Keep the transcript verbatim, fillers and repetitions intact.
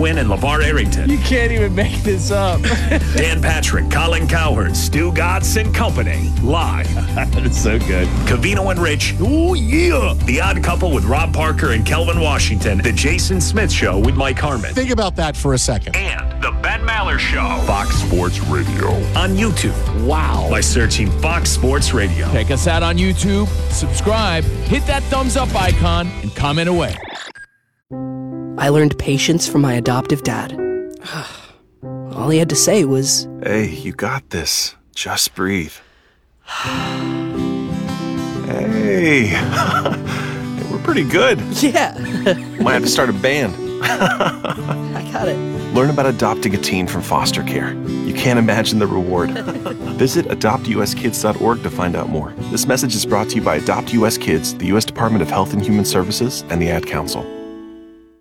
Quinn and LeVar Arrington. You can't even make this up. Dan Patrick, Colin Cowherd, Stu Gatz and company. Live. That's so good. Covino and Rich. Oh, yeah. The Odd Couple with Rob Parker and Kelvin Washington. The Jason Smith Show with Mike Harmon. Think about that for a second. And The Ben Maller Show. Fox Sports Radio. On YouTube. Wow. By searching Fox Sports Radio. Check us out on YouTube, subscribe, hit that thumbs up icon, and comment away. I learned patience from my adoptive dad. All he had to say was, "Hey, you got this. Just breathe." Hey, we're pretty good. yeah. Might have to start a band. I got it. Learn about adopting a teen from foster care. You can't imagine the reward. Visit adopt u s kids dot org to find out more. This message is brought to you by Adopt U S Kids, the U S Department of Health and Human Services, and the Ad Council.